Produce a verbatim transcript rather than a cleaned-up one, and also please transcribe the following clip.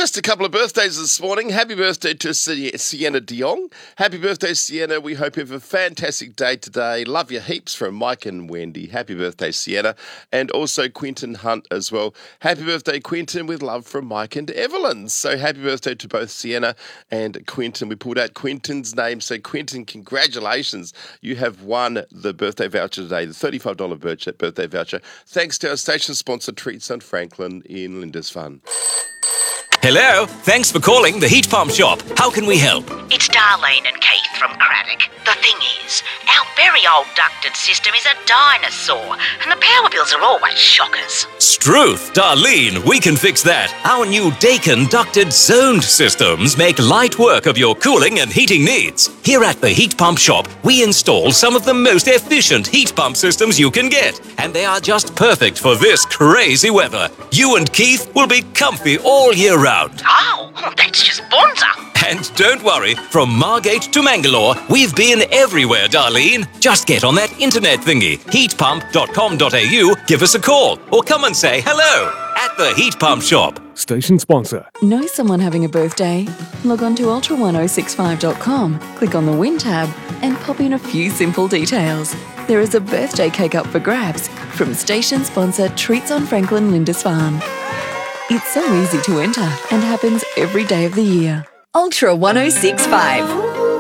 Just a couple of birthdays this morning. Happy birthday to Sienna de Jong. Happy birthday, Sienna. We hope you have a fantastic day today. Love you heaps from Mike and Wendy. Happy birthday, Sienna. And also Quentin Hunt as well. Happy birthday, Quentin, with love from Mike and Evelyn. So happy birthday to both Sienna and Quentin. We pulled out Quentin's name. So Quentin, congratulations. You have won the birthday voucher today, the thirty-five dollars birthday voucher. Thanks to our station sponsor, Treats on Franklin in Lindisfarne. Hello, thanks for calling the Heat Pump Shop. How can we help? It's Darlene and Keith from Craddock. The thing is, our very old ducted system is a dinosaur, and the power bills are always shockers. Struth, Darlene, we can fix that. Our new Daikin ducted zoned systems make light work of your cooling and heating needs. Here at the Heat Pump Shop, we install some of the most efficient heat pump systems you can get, and they are just perfect for this crazy weather. You and Keith will be comfy all year round. Oh, that's just bonza. And don't worry, from Margate to Mangalore, we've been everywhere, Darlene. Just get on that internet thingy, heat pump dot com dot a u, give us a call, or come and say hello at the Heat Pump Shop. Station sponsor. Know someone having a birthday? Log on to ultra ten sixty-five dot com, click on the Win tab, and pop in a few simple details. There is a birthday cake up for grabs from station sponsor Treats on Franklin Lindisfarne. It's so easy to enter and happens every day of the year. Ultra ten sixty-five.